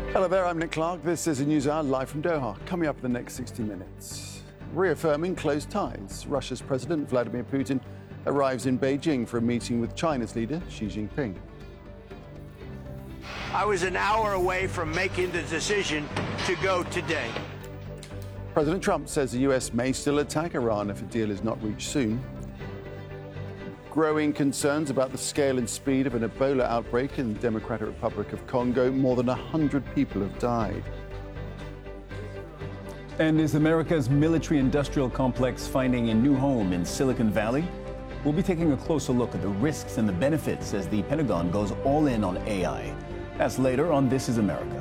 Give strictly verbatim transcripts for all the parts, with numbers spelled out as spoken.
Hello there, I'm Nick Clark. This is a News Hour live from Doha. Coming up in the next sixty minutes. Reaffirming close ties, Russia's President Vladimir Putin arrives in Beijing for a meeting with China's leader Xi Jinping. I was an hour away from making the decision to go today. President Trump says the U S may still attack Iran if a deal is not reached soon. Growing concerns about the scale and speed of an Ebola outbreak in the Democratic Republic of Congo. More than one hundred people have died. And is America's military-industrial complex finding a new home in Silicon Valley? We'll be taking a closer look at the risks and the benefits as the Pentagon goes all in on A I. That's later on This is America.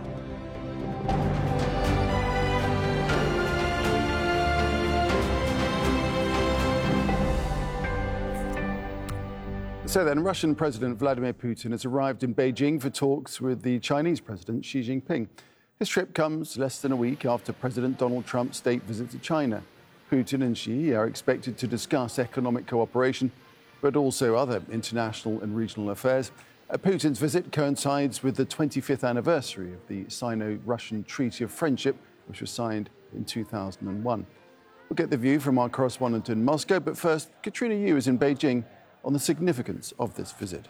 So then, Russian President Vladimir Putin has arrived in Beijing for talks with the Chinese President Xi Jinping. This trip comes less than a week after President Donald Trump's state visit to China. Putin and Xi are expected to discuss economic cooperation, but also other international and regional affairs. Putin's visit coincides with the twenty-fifth anniversary of the Sino-Russian Treaty of Friendship, which was signed in two thousand one. We'll get the view from our correspondent in Moscow, but first, Katrina Yu is in Beijing on the significance of this visit.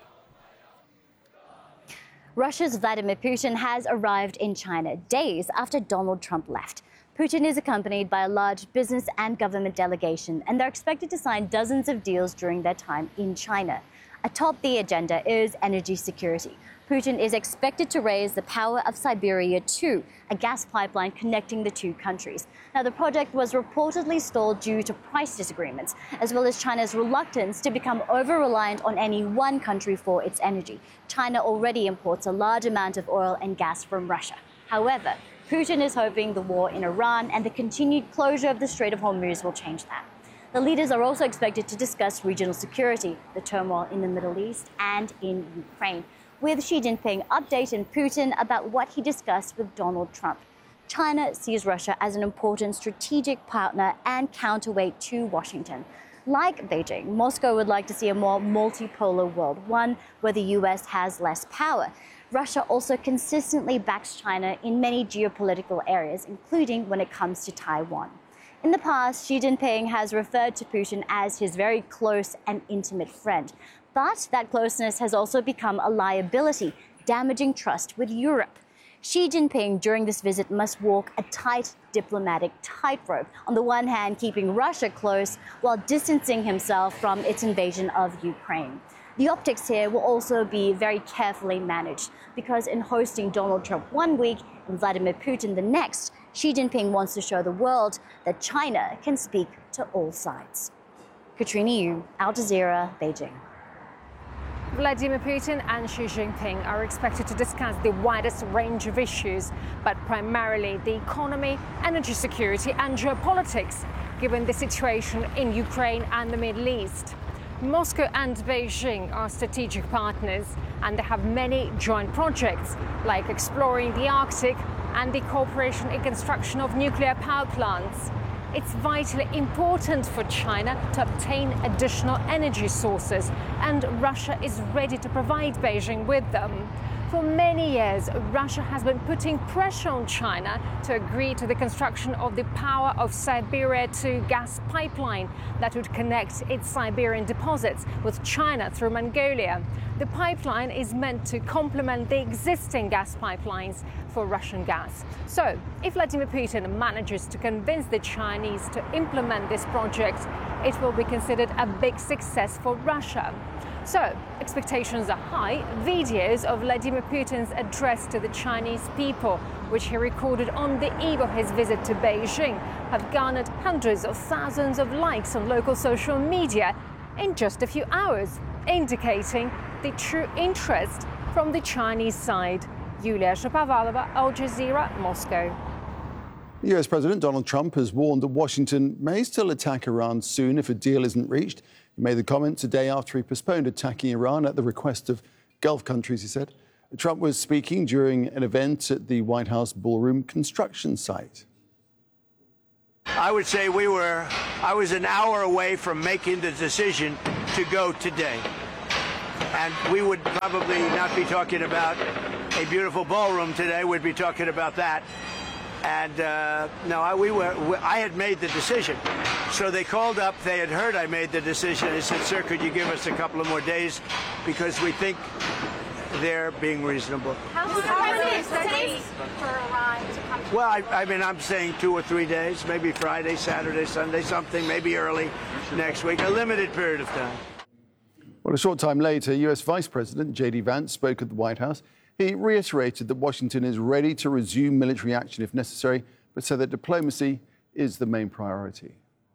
Russia's Vladimir Putin has arrived in China days after Donald Trump left. Putin is accompanied by a large business and government delegation, and they're expected to sign dozens of deals during their time in China. Atop the agenda is energy security. Putin is expected to raise the Power of Siberia two, a gas pipeline connecting the two countries. Now, the project was reportedly stalled due to price disagreements, as well as China's reluctance to become over-reliant on any one country for its energy. China already imports a large amount of oil and gas from Russia. However, Putin is hoping the war in Iran and the continued closure of the Strait of Hormuz will change that. The leaders are also expected to discuss regional security, the turmoil in the Middle East and in Ukraine, with Xi Jinping updating Putin about what he discussed with Donald Trump. China sees Russia as an important strategic partner and counterweight to Washington. Like Beijing, Moscow would like to see a more multipolar world, one where the U S has less power. Russia also consistently backs China in many geopolitical areas, including when it comes to Taiwan. In the past, Xi Jinping has referred to Putin as his very close and intimate friend. But that closeness has also become a liability, damaging trust with Europe. Xi Jinping, during this visit, must walk a tight diplomatic tightrope, on the one hand keeping Russia close while distancing himself from its invasion of Ukraine. The optics here will also be very carefully managed, because in hosting Donald Trump one week and Vladimir Putin the next, Xi Jinping wants to show the world that China can speak to all sides. Katrina Yu, Al Jazeera, Beijing. Vladimir Putin and Xi Jinping are expected to discuss the widest range of issues, but primarily the economy, energy security and geopolitics, given the situation in Ukraine and the Middle East. Moscow and Beijing are strategic partners, and they have many joint projects, like exploring the Arctic and the cooperation in construction of nuclear power plants. It's vitally important for China to obtain additional energy sources, and Russia is ready to provide Beijing with them. For many years, Russia has been putting pressure on China to agree to the construction of the Power of Siberia two gas pipeline that would connect its Siberian deposits with China through Mongolia. The pipeline is meant to complement the existing gas pipelines for Russian gas. So, if Vladimir Putin manages to convince the Chinese to implement this project, it will be considered a big success for Russia. So, expectations are high. Videos of Vladimir Putin's address to the Chinese people, which he recorded on the eve of his visit to Beijing, have garnered hundreds of thousands of likes on local social media in just a few hours, indicating the true interest from the Chinese side. Yulia Shapovalova, Al Jazeera, Moscow. U S President Donald Trump has warned that Washington may still attack Iran soon if a deal isn't reached. He made the comment a day after he postponed attacking Iran at the request of Gulf countries, he said. Trump was speaking during an event at the White House ballroom construction site. I would say we were, I was an hour away from making the decision to go today. And we would probably not be talking about a beautiful ballroom today, we'd be talking about that. And uh, no, I, we were. We, I had made the decision, so they called up. They had heard I made the decision. They said, "Sir, could you give us a couple of more days because we think they're being reasonable." How long is it takes for Iran to come to? Well, I, I mean, I'm saying two or three days, maybe Friday, Saturday, Sunday, something, maybe early next week, a limited period of time. Well, a short time later, U S Vice President J D Vance spoke at the White House. He reiterated that Washington is ready to resume military action if necessary, but said that diplomacy is the main priority.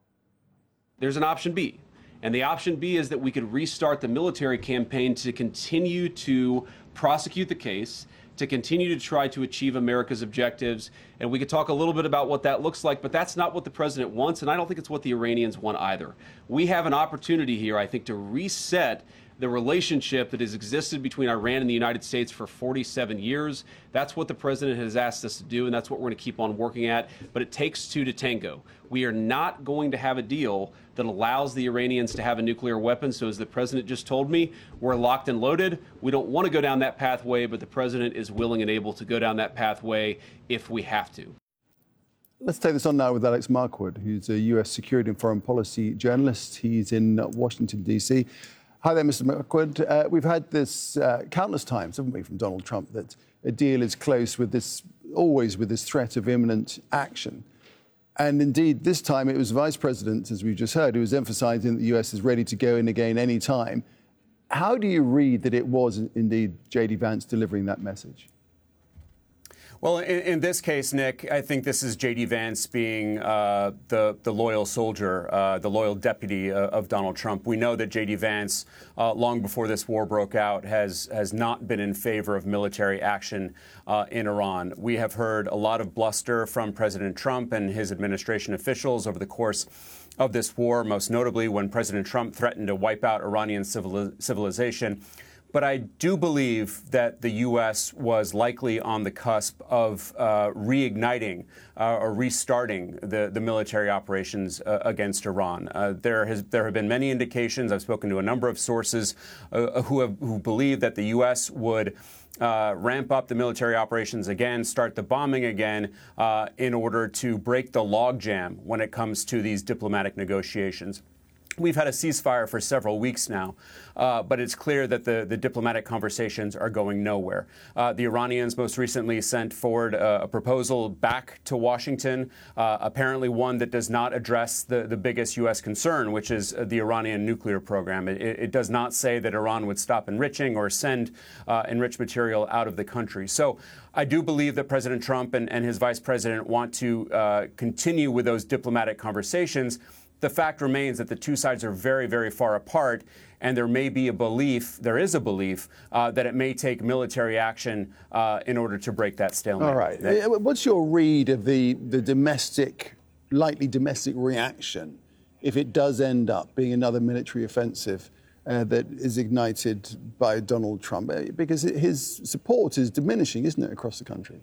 There's an option B, and the option B is that we could restart the military campaign to continue to prosecute the case, to continue to try to achieve America's objectives. And we could talk a little bit about what that looks like, but that's not what the president wants, and I don't think it's what the Iranians want either. We have an opportunity here, I think, to reset the relationship that has existed between Iran and the United States for forty-seven years. That's what the president has asked us to do, and that's what we're going to keep on working at. But it takes two to tango. We are not going to have a deal that allows the Iranians to have a nuclear weapon. So as the president just told me, we're locked and loaded. We don't want to go down that pathway, but the president is willing and able to go down that pathway if we have to. Let's take this on now with Alex Marquardt, who's a U S security and foreign policy journalist. He's in Washington, D C Hi there, Mister Marquardt. Uh, we've had this uh, countless times, haven't we, from Donald Trump, that a deal is close with this, always with this threat of imminent action. And indeed, this time it was Vice President, as we've just heard, who was emphasizing that the U S is ready to go in again any time. How do you read that it was indeed J D Vance delivering that message? Well, in, in this case, Nick, I think this is J D Vance being uh, the, the loyal soldier, uh, the loyal deputy uh, of Donald Trump. We know that J D Vance, uh, long before this war broke out, has, has not been in favor of military action uh, in Iran. We have heard a lot of bluster from President Trump and his administration officials over the course of this war, most notably when President Trump threatened to wipe out Iranian civil, civilization. But I do believe that the U S was likely on the cusp of uh, reigniting uh, or restarting the, the military operations uh, against Iran. Uh, there has there have been many indications. I've spoken to a number of sources uh, who have who believe that the U S would uh, ramp up the military operations again, start the bombing again, uh, in order to break the logjam when it comes to these diplomatic negotiations. We've had a ceasefire for several weeks now, uh, but it's clear that the, the diplomatic conversations are going nowhere. Uh, the Iranians most recently sent forward a, a proposal back to Washington, uh, apparently one that does not address the, the biggest U S concern, which is the Iranian nuclear program. It, it does not say that Iran would stop enriching or send uh, enriched material out of the country. So I do believe that President Trump and, and his vice president want to uh, continue with those diplomatic conversations. The fact remains that the two sides are very, very far apart, and there may be a belief, there is a belief, uh, that it may take military action uh, in order to break that stalemate. All right. What's your read of the, the domestic, likely domestic reaction if it does end up being another military offensive uh, that is ignited by Donald Trump? Because his support is diminishing, isn't it, across the country?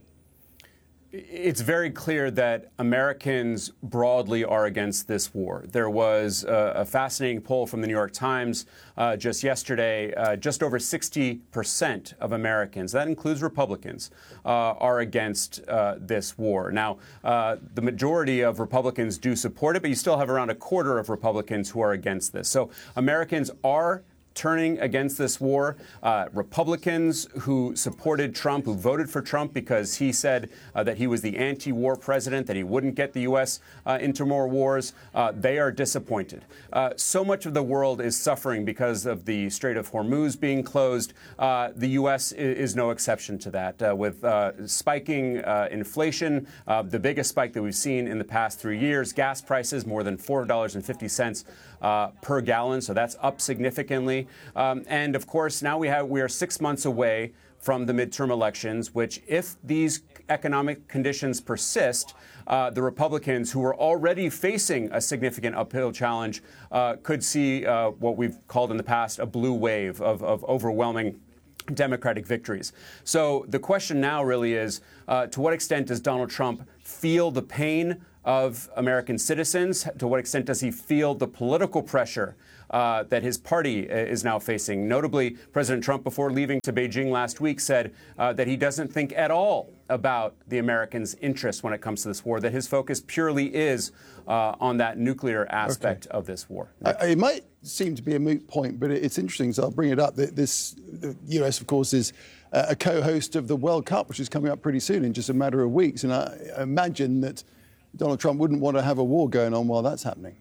It's very clear that Americans broadly are against this war. There was a, a fascinating poll from the New York Times uh, just yesterday. Uh, just over sixty percent of Americans, that includes Republicans, uh, are against uh, this war. Now, uh, the majority of Republicans do support it, but you still have around a quarter of Republicans who are against this. So Americans are turning against this war. Uh, Republicans who supported Trump, who voted for Trump because he said uh, that he was the anti-war president, that he wouldn't get the U S uh, into more wars, uh, they are disappointed. Uh, so much of the world is suffering because of the Strait of Hormuz being closed. Uh, the U S is, is no exception to that. Uh, with uh, spiking uh, inflation, uh, the biggest spike that we've seen in the past three years, gas prices more than four dollars and fifty cents uh, per gallon, so that's up significantly. Um, and of course, now we have we are six months away from the midterm elections, which, if these economic conditions persist, uh, the Republicans, who are already facing a significant uphill challenge, uh, could see uh, what we've called in the past a blue wave of, of overwhelming Democratic victories. So the question now really is, uh, to what extent does Donald Trump feel the pain of American citizens? To what extent does he feel the political pressure uh, that his party is now facing? Notably, President Trump, before leaving to Beijing last week, said uh, that he doesn't think at all about the Americans' interests when it comes to this war, that his focus purely is uh, on that nuclear aspect okay. of this war. Uh, it might seem to be a moot point, but it's interesting, so I'll bring it up. That this, the U S, of course, is uh, a co-host of the World Cup, which is coming up pretty soon in just a matter of weeks. And I imagine that Donald Trump wouldn't want to have a war going on while that's happening.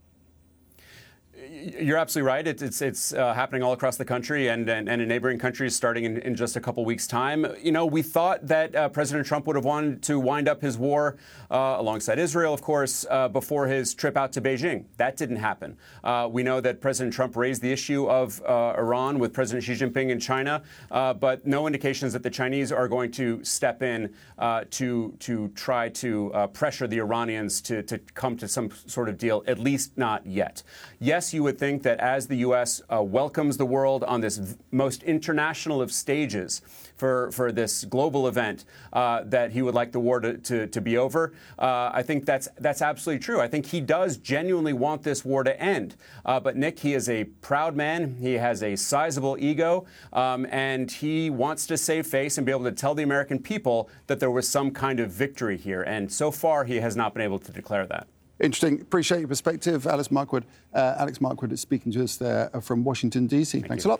You're absolutely right. It's it's, it's uh, happening all across the country and, and, and in neighboring countries starting in, in just a couple weeks' time. You know, we thought that uh, President Trump would have wanted to wind up his war uh, alongside Israel, of course, uh, before his trip out to Beijing. That didn't happen. Uh, we know that President Trump raised the issue of uh, Iran with President Xi Jinping in China, uh, but no indications that the Chinese are going to step in uh, to to try to uh, pressure the Iranians to, to come to some sort of deal, at least not yet. Yes, you would think that as the U S uh, welcomes the world on this v- most international of stages for, for this global event, uh, that he would like the war to, to, to be over. Uh, I think that's that's absolutely true. I think he does genuinely want this war to end. Uh, but, Nick, he is a proud man. He has a sizable ego, um, and he wants to save face and be able to tell the American people that there was some kind of victory here. And so far, he has not been able to declare that. Interesting. Appreciate your perspective. Alex Markwood, uh, Alex Markwood is speaking to us there from Washington, D C. Thank Thanks you.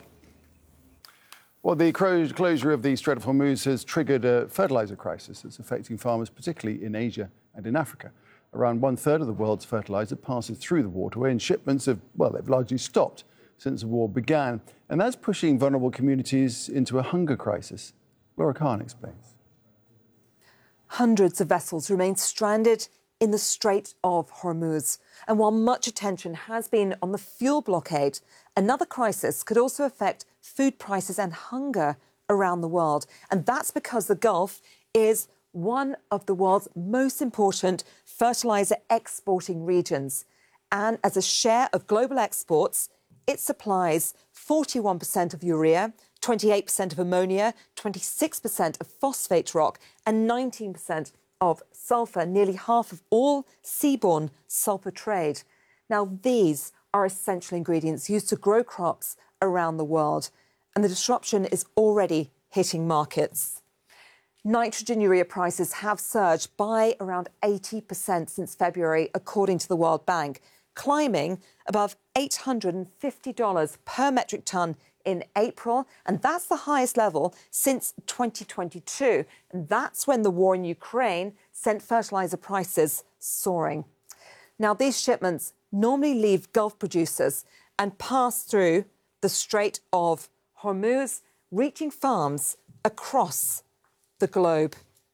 a lot. Well, the closure of the Strait of Hormuz has triggered a fertilizer crisis that's affecting farmers, particularly in Asia and in Africa. Around one third of the world's fertilizer passes through the waterway, and shipments have, well, they've largely stopped since the war began. And that's pushing vulnerable communities into a hunger crisis. Laura Khan explains. Hundreds of vessels remain stranded in the Strait of Hormuz. And while much attention has been on the fuel blockade, another crisis could also affect food prices and hunger around the world. And that's because the Gulf is one of the world's most important fertilizer exporting regions. And as a share of global exports, it supplies forty-one percent of urea, twenty-eight percent of ammonia, twenty-six percent of phosphate rock, and nineteen percent of sulfur, nearly half of all seaborne sulfur trade. Now, these are essential ingredients used to grow crops around the world, and the disruption is already hitting markets. Nitrogen urea prices have surged by around eighty percent since February, according to the World Bank, climbing above eight hundred fifty dollars per metric ton in April, and that's the highest level since twenty twenty-two. And that's when the war in Ukraine sent fertilizer prices soaring. Now, these shipments normally leave Gulf producers and pass through the Strait of Hormuz, reaching farms across the globe.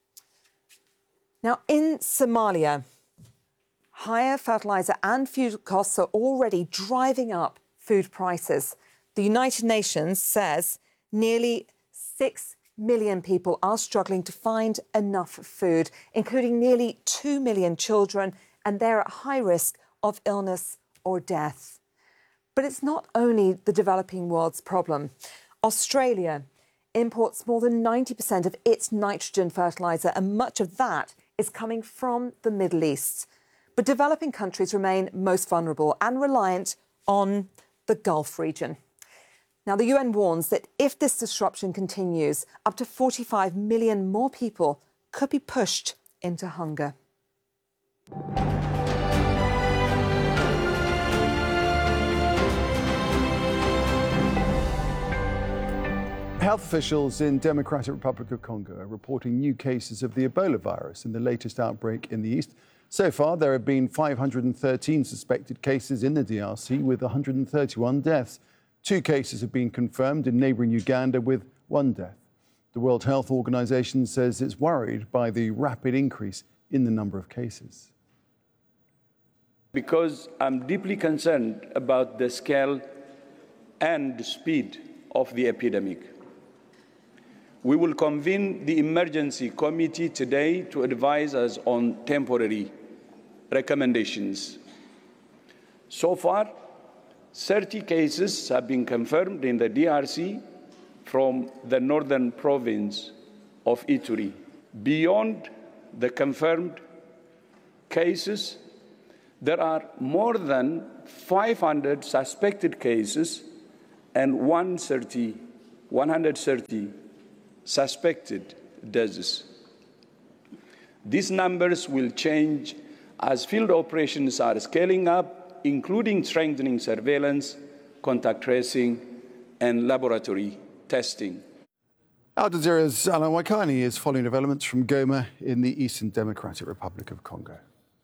Now, in Somalia, higher fertilizer and fuel costs are already driving up food prices. The United Nations says nearly six million people are struggling to find enough food, including nearly two million children, and they're at high risk of illness or death. But it's not only the developing world's problem. Australia imports more than ninety percent of its nitrogen fertilizer, and much of that is coming from the Middle East. But developing countries remain most vulnerable and reliant on the Gulf region. Now, the U N warns that if this disruption continues, up to forty-five million more people could be pushed into hunger. Health officials in Democratic Republic of Congo are reporting new cases of the Ebola virus in the latest outbreak in the east. So far, there have been five hundred thirteen suspected cases in the D R C with one hundred thirty-one deaths. Two cases have been confirmed in neighbouring Uganda with one death. The World Health Organization says it's worried by the rapid increase in the number of cases. Because I'm deeply concerned about the scale and the speed of the epidemic. We will convene the emergency committee today to advise us on temporary recommendations. So far, thirty cases have been confirmed in the D R C from the northern province of Ituri. Beyond the confirmed cases. There are more than five hundred suspected cases and one hundred thirty suspected deaths. These numbers will change as field operations are scaling up, including strengthening surveillance, contact tracing, and laboratory testing. Al Jazeera's Alan Waikani is following developments from Goma in the Eastern Democratic Republic of Congo.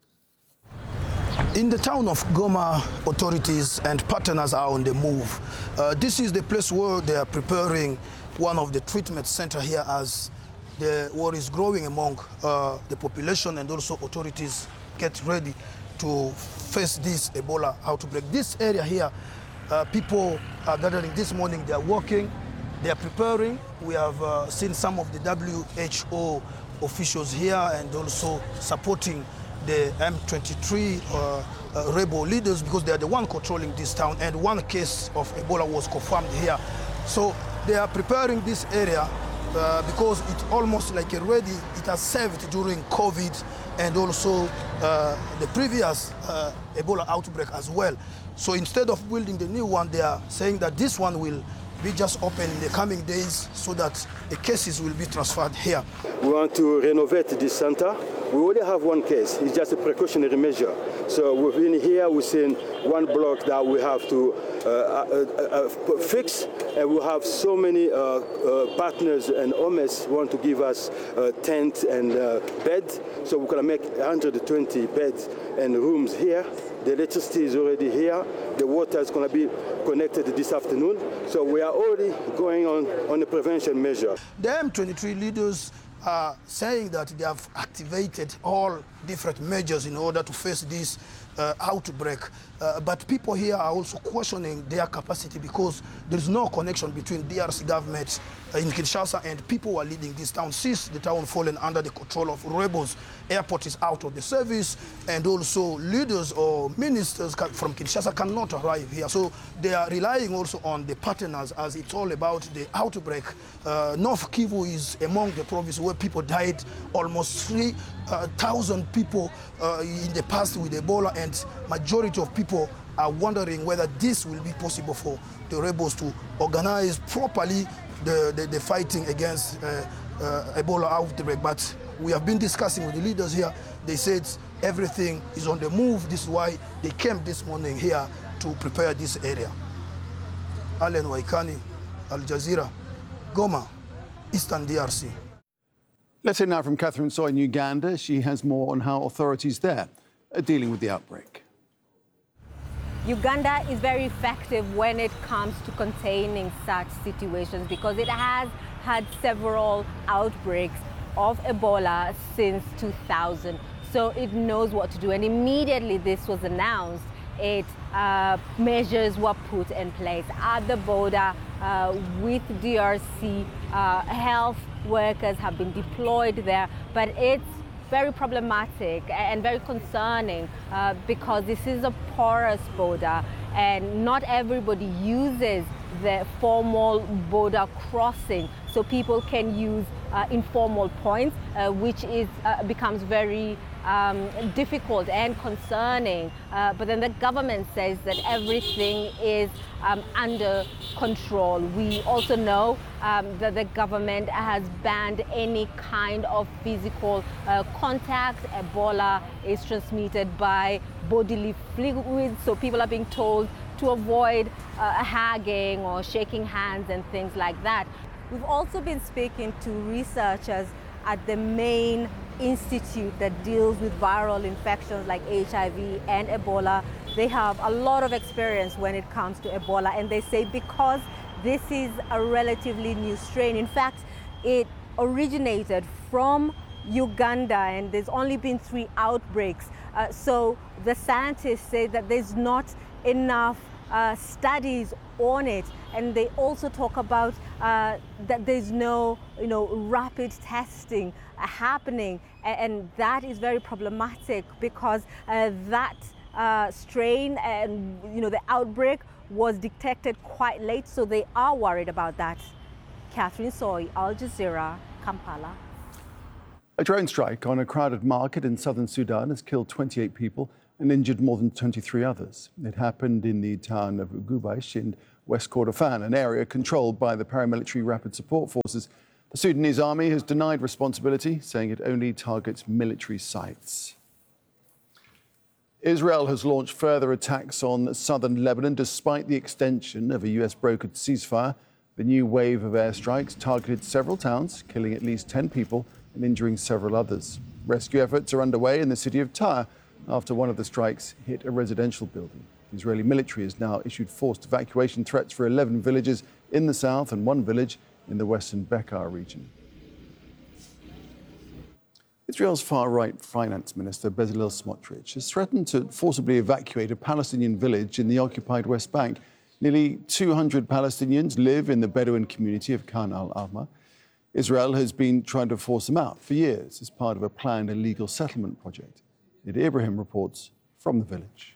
In the town of Goma, authorities and partners are on the move. Uh, this is the place where they are preparing one of the treatment centers here as the war is growing among uh, the population, and also authorities get ready to face this Ebola outbreak. This area here, uh, people are gathering this morning, they are working, they are preparing. We have uh, seen some of the W H O officials here and also supporting the M twenty-three uh, uh, rebel leaders, because they are the one controlling this town, and one case of Ebola was confirmed here. So they are preparing this area uh, because it's almost like already it has served during COVID and also uh, the previous uh, Ebola outbreak as well. So instead of building the new one, they are saying that this one will be just open in the coming days so that the cases will be transferred here. We want to renovate this center. We already have one case. It's just a precautionary measure. So within here, we've seen one block that we have to uh, uh, uh, fix, and we have so many uh, uh, partners and owners who want to give us uh, tent and uh, bed. So we're going to make one hundred twenty beds and rooms here. The electricity is already here. The water is going to be connected this afternoon. So we are already going on on a prevention measure. The M twenty-three leaders are saying that they have activated all different measures in order to face this uh, outbreak. Uh, but people here are also questioning their capacity because there is no connection between D R C government uh, in Kinshasa and people who are leading this town. Since the town fallen under the control of rebels, airport is out of the service, and also leaders or ministers from Kinshasa cannot arrive here. So they are relying also on the partners as it's all about the outbreak. Uh, North Kivu is among the provinces where people died, almost three thousand people uh, in the past with Ebola, and majority of people are wondering whether this will be possible for the rebels to organize properly the, the, the fighting against uh, uh, Ebola outbreak. But we have been discussing with the leaders here. They said everything is on the move. This is why they came this morning here to prepare this area. Alan Waikani, Al Jazeera, Goma, Eastern D R C. Let's hear now from Catherine Soy in Uganda. She has more on how authorities there are dealing with the outbreak. Uganda is very effective when it comes to containing such situations because it has had several outbreaks of Ebola since two thousand. So it knows what to do. And immediately this was announced, it uh, measures were put in place at the border uh, with D R C. Uh, health workers have been deployed there, but it's very problematic and very concerning uh, because this is a porous border and not everybody uses the formal border crossing, so people can use uh, informal points, uh, which is uh, becomes very um, difficult and concerning. Uh, but then the government says that everything is um, under control. We also know um, that the government has banned any kind of physical uh, contact. Ebola is transmitted by bodily fluids, so people are being told to avoid uh, hugging or shaking hands and things like that. We've also been speaking to researchers at the main institute that deals with viral infections like H I V and Ebola. They have a lot of experience when it comes to Ebola, and they say because this is a relatively new strain, in fact, it originated from Uganda and there's only been three outbreaks. Uh, so the scientists say that there's not enough uh, studies on it, and they also talk about uh, that there's no, you know, rapid testing uh, happening, and, and that is very problematic because uh, that uh, strain and you know the outbreak was detected quite late, so they are worried about that. Catherine Soy, Al Jazeera, Kampala. A drone strike on a crowded market in southern Sudan has killed twenty-eight people and injured more than twenty-three others. It happened in the town of Gubaish in West Kordofan, an area controlled by the paramilitary Rapid Support Forces. The Sudanese army has denied responsibility, saying it only targets military sites. Israel has launched further attacks on southern Lebanon despite the extension of a U S-brokered ceasefire. The new wave of airstrikes targeted several towns, killing at least ten people and injuring several others. Rescue efforts are underway in the city of Tyre after one of the strikes hit a residential building. The Israeli military has now issued forced evacuation threats for eleven villages in the south and one village in the western Bekaa region. Israel's far-right finance minister, Bezalel Smotrich, has threatened to forcibly evacuate a Palestinian village in the occupied West Bank. Nearly two hundred Palestinians live in the Bedouin community of Khan al-Ahmar. Israel has been trying to force them out for years as part of a planned illegal settlement project. Nida Ibrahim reports from the village.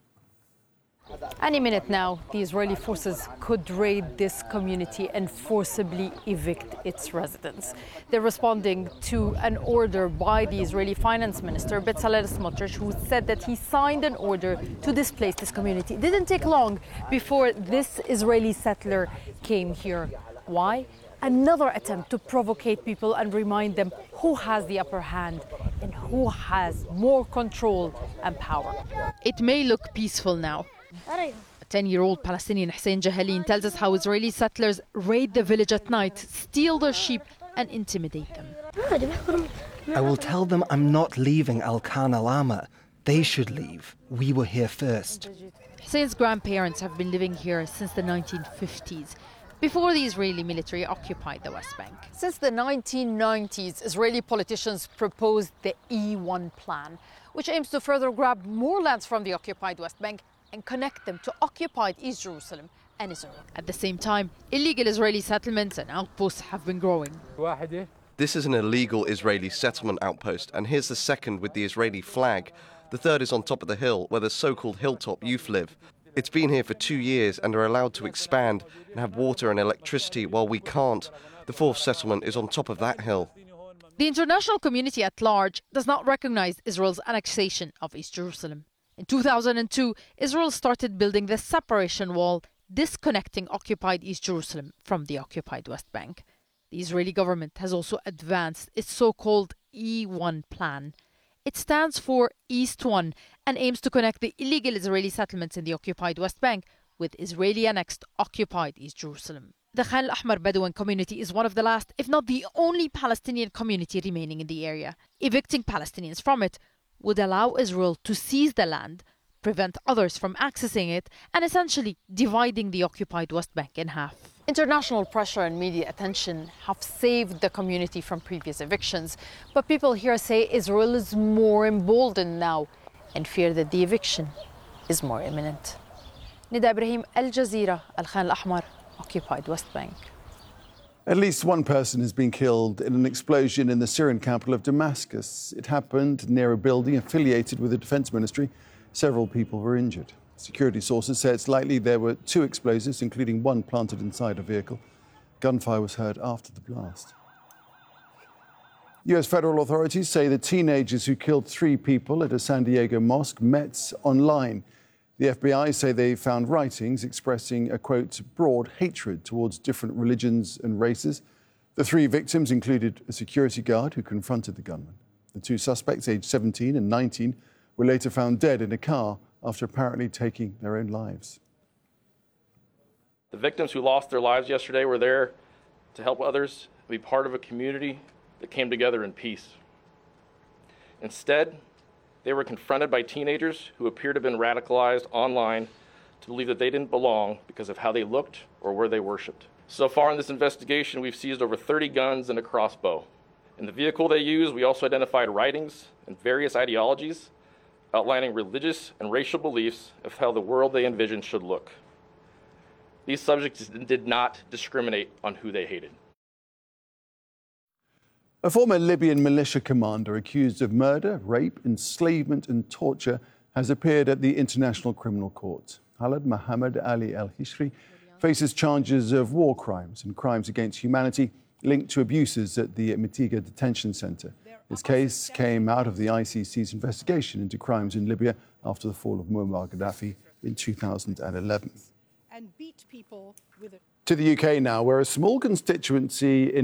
Any minute now, the Israeli forces could raid this community and forcibly evict its residents. They're responding to an order by the Israeli finance minister, Bezalel Smotrich, who said that he signed an order to displace this community. It didn't take long before this Israeli settler came here. Why? Another attempt to provocate people and remind them who has the upper hand and who has more control and power. It may look peaceful now. ten-year-old Palestinian Hussein Jahalin tells us how Israeli settlers raid the village at night, steal their sheep and intimidate them. I will tell them I'm not leaving Al-Khan al-Ahmar. They should leave. We were here first. Hussein's grandparents have been living here since the nineteen fifties. Before the Israeli military occupied the West Bank. Since the nineteen nineties, Israeli politicians proposed the E one plan, which aims to further grab more lands from the occupied West Bank and connect them to occupied East Jerusalem and Israel. At the same time, illegal Israeli settlements and outposts have been growing. This is an illegal Israeli settlement outpost, and here's the second with the Israeli flag. The third is on top of the hill, where the so-called hilltop youth live. It's been here for two years and are allowed to expand and have water and electricity while we can't. The fourth settlement is on top of that hill. The international community at large does not recognize Israel's annexation of East Jerusalem. In two thousand two, Israel started building the separation wall, disconnecting occupied East Jerusalem from the occupied West Bank. The Israeli government has also advanced its so-called E one plan. It stands for East One and aims to connect the illegal Israeli settlements in the occupied West Bank with Israeli-annexed occupied East Jerusalem. The Khan al-Ahmar Bedouin community is one of the last, if not the only Palestinian community remaining in the area. Evicting Palestinians from it would allow Israel to seize the land, prevent others from accessing it, and essentially dividing the occupied West Bank in half. International pressure and media attention have saved the community from previous evictions, but people here say Israel is more emboldened now and fear that the eviction is more imminent. Nida Ibrahim, Al Jazeera, Al Khan al-Ahmar, occupied West Bank. At least one person has been killed in an explosion in the Syrian capital of Damascus. It happened near a building affiliated with the defense ministry. Several people were injured. Security sources say it's likely there were two explosives, including one planted inside a vehicle. Gunfire was heard after the blast. U S federal authorities say the teenagers who killed three people at a San Diego mosque met online. The F B I say they found writings expressing a, quote, broad hatred towards different religions and races. The three victims included a security guard who confronted the gunman. The two suspects, aged seventeen and nineteen, were later found dead in a car after apparently taking their own lives. The victims who lost their lives yesterday were there to help others, be part of a community that came together in peace. Instead, they were confronted by teenagers who appeared to have been radicalized online to believe that they didn't belong because of how they looked or where they worshiped. So far in this investigation, we've seized over thirty guns and a crossbow. In the vehicle they used, we also identified writings and various ideologies outlining religious and racial beliefs of how the world they envisioned should look. These subjects did not discriminate on who they hated. A former Libyan militia commander accused of murder, rape, enslavement and torture has appeared at the International Criminal Court. Khaled Mohammed Ali al-Hishri faces charges of war crimes and crimes against humanity linked to abuses at the Mitiga detention center. His case came out of the I C C's investigation into crimes in Libya after the fall of Muammar Gaddafi in two thousand eleven. And beat people with a- To the U K now, where a small constituency in